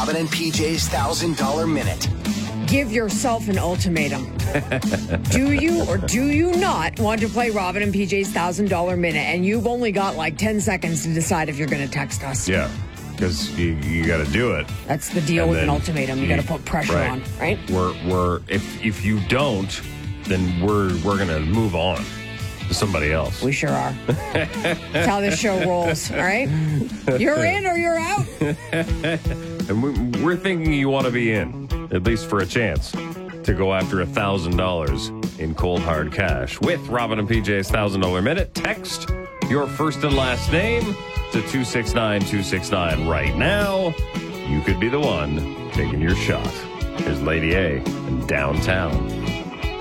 Robin and PJ's $1,000 Minute. Give yourself an ultimatum. Do you or do you not want to play Robin and PJ's $1,000 Minute? And you've only got like 10 seconds to decide if you're going to text us. Yeah, because you got to do it. That's the deal with an ultimatum. You got to put pressure on, right? We're if you don't, then we're going to move on to somebody else. We sure are. That's how this show rolls, all right? You're in or you're out. And we're thinking you want to be in, at least for a chance, to go after $1,000 in cold hard cash. With Robin and PJ's $1,000 Minute, text your first and last name to 269-269 right now. You could be the one taking your shot. Here's Lady A in Downtown.